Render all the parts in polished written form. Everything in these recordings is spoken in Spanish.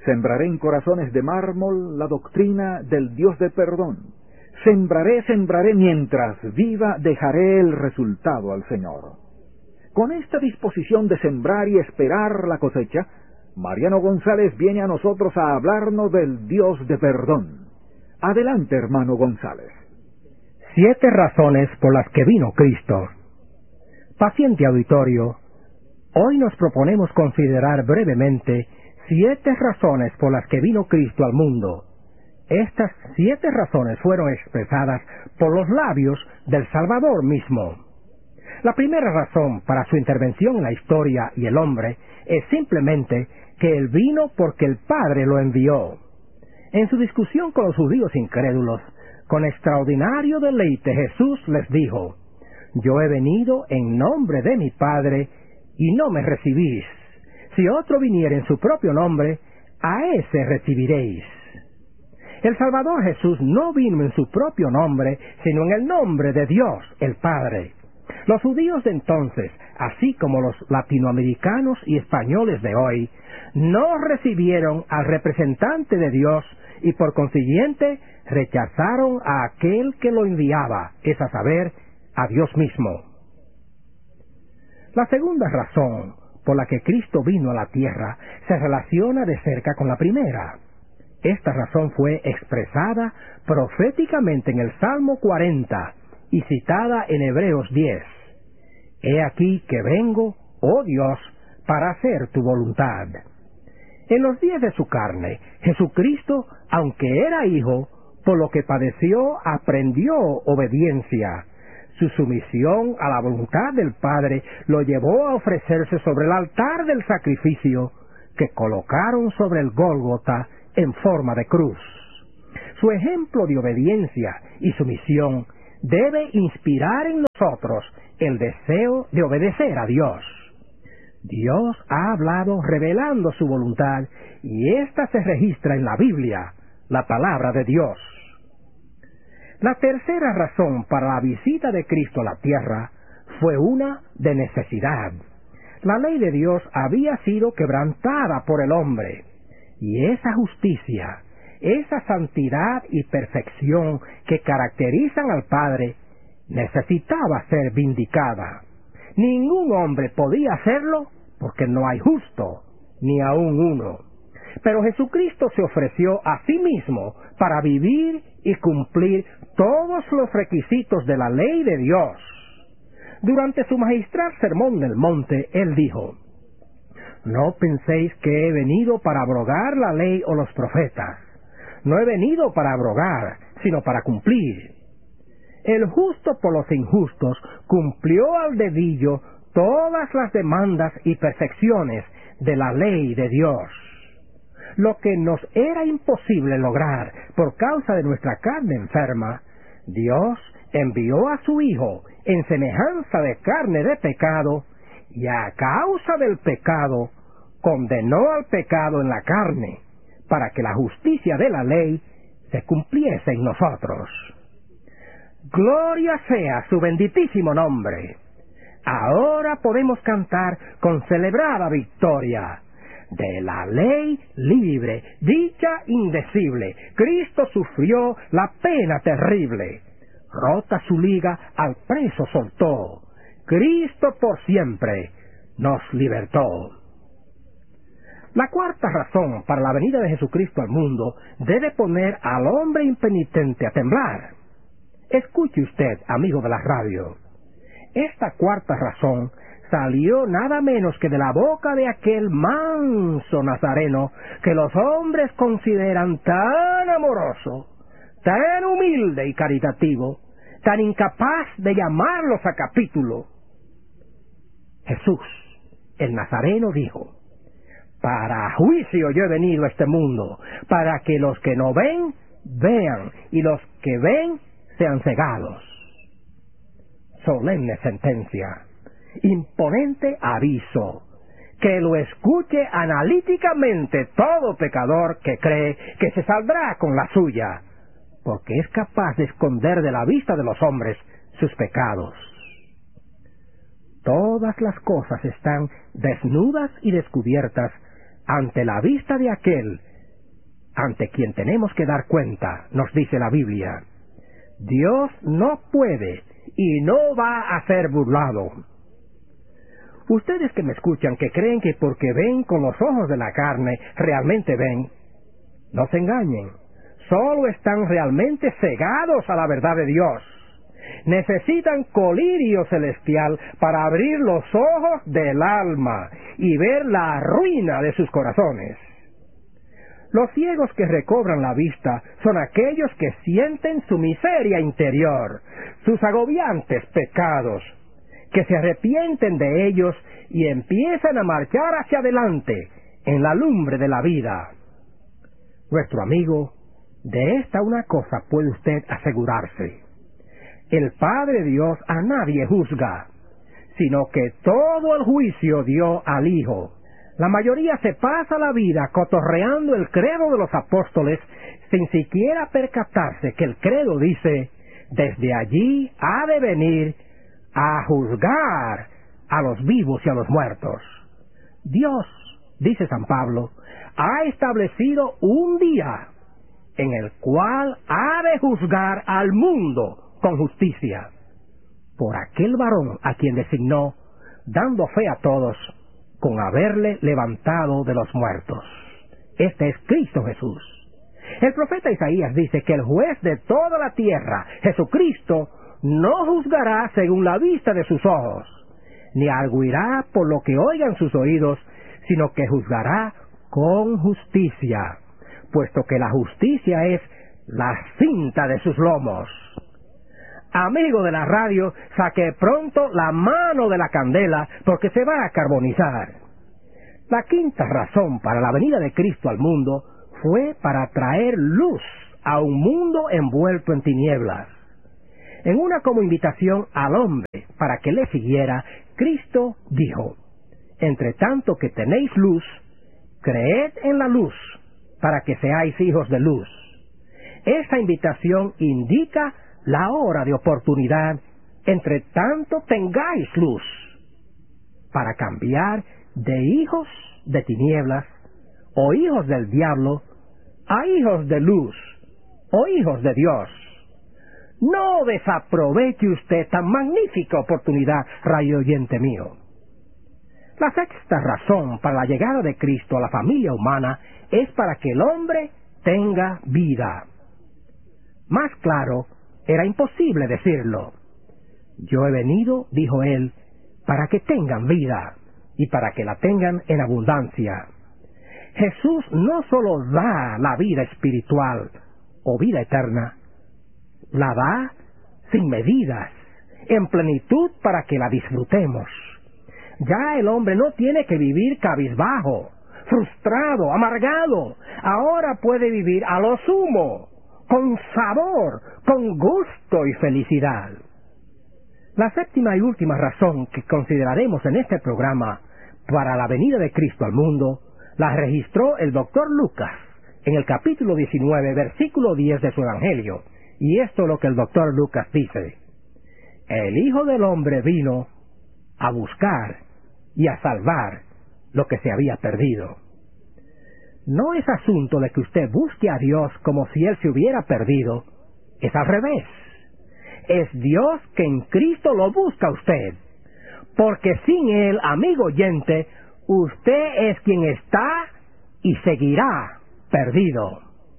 Sembraré en corazones de mármol la doctrina del Dios de perdón. Sembraré, mientras viva dejaré el resultado al Señor. Con esta disposición de sembrar y esperar la cosecha, Mariano González viene a nosotros a hablarnos del Dios de perdón. Adelante, hermano González. 7 razones por las que vino Cristo. Paciente auditorio, hoy nos proponemos considerar brevemente 7 razones por las que vino Cristo al mundo. Estas 7 razones fueron expresadas por los labios del Salvador mismo. La primera razón para su intervención en la historia y el hombre es simplemente que Él vino porque el Padre lo envió. En su discusión con los judíos incrédulos, con extraordinario deleite Jesús les dijo: «Yo he venido en nombre de mi Padre y no me recibís. Si otro viniere en su propio nombre, a ese recibiréis». El Salvador Jesús no vino en su propio nombre, sino en el nombre de Dios, el Padre. Los judíos de entonces, así como los latinoamericanos y españoles de hoy, no recibieron al representante de Dios y por consiguiente rechazaron a aquel que lo enviaba, es a saber, a Dios mismo. La segunda razón por la que Cristo vino a la tierra se relaciona de cerca con la primera. Esta razón fue expresada proféticamente en el Salmo 40 y citada en Hebreos 10. «He aquí que vengo, oh Dios, para hacer tu voluntad». En los días de su carne, Jesucristo, aunque era hijo, por lo que padeció, aprendió obediencia. Su sumisión a la voluntad del Padre lo llevó a ofrecerse sobre el altar del sacrificio que colocaron sobre el Gólgota en forma de cruz. Su ejemplo de obediencia y sumisión debe inspirar en nosotros el deseo de obedecer a Dios. Dios ha hablado revelando su voluntad y ésta se registra en la Biblia, la palabra de Dios. La tercera razón para la visita de Cristo a la tierra fue una de necesidad. La ley de Dios había sido quebrantada por el hombre, y esa justicia, esa santidad y perfección que caracterizan al Padre, necesitaba ser vindicada. Ningún hombre podía hacerlo porque no hay justo, ni aun uno. Pero Jesucristo se ofreció a sí mismo para vivir y cumplir todos los requisitos de la ley de Dios. Durante su magistral sermón del monte, Él dijo: «No penséis que he venido para abrogar la ley o los profetas. No he venido para abrogar, sino para cumplir». El justo por los injustos cumplió al dedillo todas las demandas y perfecciones de la ley de Dios. Lo que nos era imposible lograr por causa de nuestra carne enferma, Dios envió a su Hijo en semejanza de carne de pecado, y a causa del pecado condenó al pecado en la carne, para que la justicia de la ley se cumpliese en nosotros. Gloria sea su benditísimo nombre. Ahora podemos cantar con celebrada victoria. De la ley libre, dicha indecible, Cristo sufrió la pena terrible. Rota su liga, al preso soltó. Cristo por siempre nos libertó. La cuarta razón para la venida de Jesucristo al mundo debe poner al hombre impenitente a temblar. Escuche usted, amigo de la radio. Esta cuarta razón salió nada menos que de la boca de aquel manso nazareno que los hombres consideran tan amoroso, tan humilde y caritativo, tan incapaz de llamarlos a capítulo. Jesús, el Nazareno, dijo: «Para juicio yo he venido a este mundo, para que los que no ven, vean, y los que ven, sean cegados». Solemne sentencia, imponente aviso, que lo escuche analíticamente todo pecador que cree que se saldrá con la suya, porque es capaz de esconder de la vista de los hombres sus pecados. Todas las cosas están desnudas y descubiertas ante la vista de aquel ante quien tenemos que dar cuenta, nos dice la Biblia. Dios no puede y no va a ser burlado. Ustedes que me escuchan, que creen que porque ven con los ojos de la carne, realmente ven, no se engañen. Solo están realmente cegados a la verdad de Dios. Necesitan colirio celestial para abrir los ojos del alma y ver la ruina de sus corazones. Los ciegos que recobran la vista son aquellos que sienten su miseria interior, sus agobiantes pecados, que se arrepienten de ellos y empiezan a marchar hacia adelante en la lumbre de la vida. Nuestro amigo, de esta una cosa puede usted asegurarse: el Padre Dios a nadie juzga, sino que todo el juicio dio al Hijo. La mayoría se pasa la vida cotorreando el credo de los apóstoles sin siquiera percatarse que el credo dice: desde allí ha de venir a juzgar a los vivos y a los muertos. Dios, dice San Pablo, ha establecido un día en el cual ha de juzgar al mundo con justicia, por aquel varón a quien designó, dando fe a todos, con haberle levantado de los muertos. Este es Cristo Jesús. El profeta Isaías dice que el juez de toda la tierra, Jesucristo, no juzgará según la vista de sus ojos, ni arguirá por lo que oigan sus oídos, sino que juzgará con justicia, puesto que la justicia es la cinta de sus lomos. Amigo de la radio, saque pronto la mano de la candela, porque se va a carbonizar. La quinta razón para la venida de Cristo al mundo fue para traer luz a un mundo envuelto en tinieblas. En una como invitación al hombre para que le siguiera, Cristo dijo: entre tanto que tenéis luz, creed en la luz, para que seáis hijos de luz. Esta invitación indica la hora de oportunidad, entre tanto tengáis luz, para cambiar de hijos de tinieblas o hijos del diablo a hijos de luz o hijos de Dios. No desaproveche usted tan magnífica oportunidad, radio oyente mío. La sexta razón para la llegada de Cristo a la familia humana es para que el hombre tenga vida. Más claro, era imposible decirlo. Yo he venido, dijo él, para que tengan vida y para que la tengan en abundancia. Jesús no solo da la vida espiritual o vida eterna, la da sin medidas, en plenitud para que la disfrutemos. Ya el hombre no tiene que vivir cabizbajo, frustrado, amargado. Ahora puede vivir a lo sumo, con sabor, con gusto y felicidad. La séptima y última razón que consideraremos en este programa para la venida de Cristo al mundo, la registró el doctor Lucas en el capítulo 19, versículo 10 de su Evangelio. Y esto es lo que el doctor Lucas dice: el Hijo del Hombre vino a buscar y a salvar lo que se había perdido. No es asunto de que usted busque a Dios como si Él se hubiera perdido, es al revés. Es Dios que en Cristo lo busca a usted, porque sin Él, amigo oyente, usted es quien está y seguirá perdido.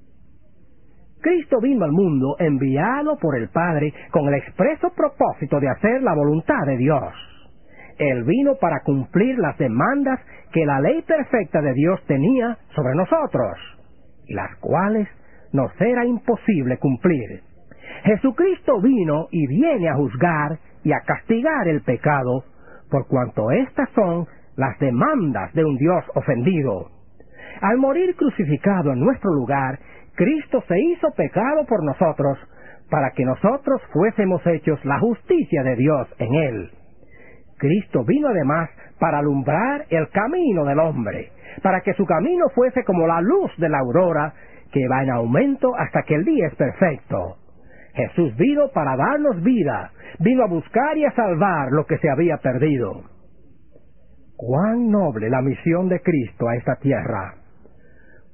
Cristo vino al mundo enviado por el Padre con el expreso propósito de hacer la voluntad de Dios. Él vino para cumplir las demandas que la ley perfecta de Dios tenía sobre nosotros, y las cuales nos era imposible cumplir. Jesucristo vino y viene a juzgar y a castigar el pecado, por cuanto estas son las demandas de un Dios ofendido. Al morir crucificado en nuestro lugar, Cristo se hizo pecado por nosotros, para que nosotros fuésemos hechos la justicia de Dios en Él. Cristo vino además para alumbrar el camino del hombre, para que su camino fuese como la luz de la aurora, que va en aumento hasta que el día es perfecto. Jesús vino para darnos vida, vino a buscar y a salvar lo que se había perdido. ¡Cuán noble la misión de Cristo a esta tierra!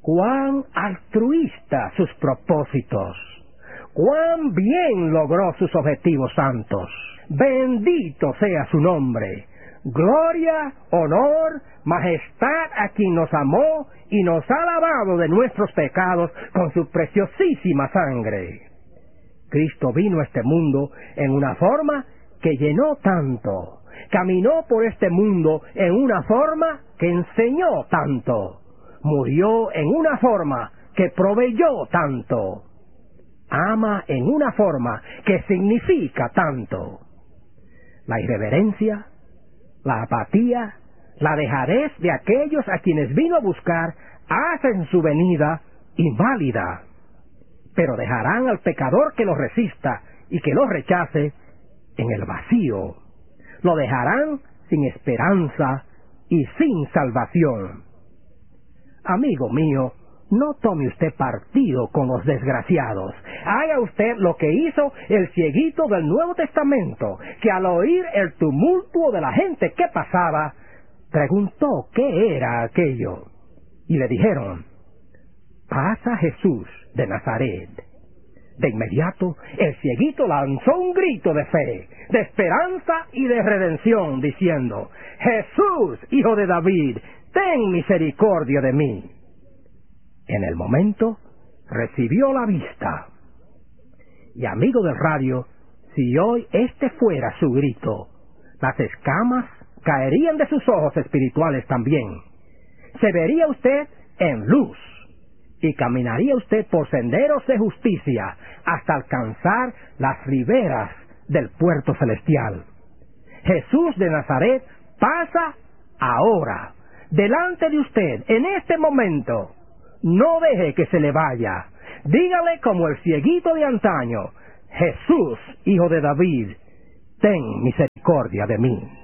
cuán altruista sus propósitos, cuán bien logró sus objetivos santos. Bendito sea su nombre. Gloria, honor, majestad a quien nos amó y nos ha lavado de nuestros pecados con su preciosísima sangre. Cristo vino a este mundo en una forma que llenó tanto. Caminó por este mundo en una forma que enseñó tanto. Murió en una forma que proveyó tanto. Ama en una forma que significa tanto. La irreverencia, la apatía, la dejadez de aquellos a quienes vino a buscar hacen su venida inválida. Pero dejarán al pecador que lo resista y que lo rechace en el vacío. Lo dejarán sin esperanza y sin salvación. Amigo mío, no tome usted partido con los desgraciados. Haga usted lo que hizo el cieguito del Nuevo Testamento, que al oír el tumulto de la gente que pasaba, preguntó qué era aquello. Y le dijeron: pasa Jesús de Nazaret. De inmediato, el cieguito lanzó un grito de fe, de esperanza y de redención, diciendo: Jesús, hijo de David, ten misericordia de mí. En el momento, recibió la vista. Y amigo del radio, si hoy este fuera su grito, las escamas caerían de sus ojos espirituales también. Se vería usted en luz y caminaría usted por senderos de justicia hasta alcanzar las riberas del puerto celestial. Jesús de Nazaret pasa ahora, delante de usted, en este momento. No deje que se le vaya. Dígale como el cieguito de antaño: Jesús, hijo de David, ten misericordia de mí.